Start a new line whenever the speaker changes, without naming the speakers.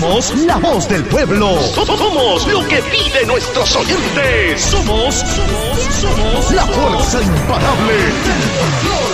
Somos la voz del pueblo. Somos lo que piden nuestros oyentes. Somos la fuerza imparable del folclore.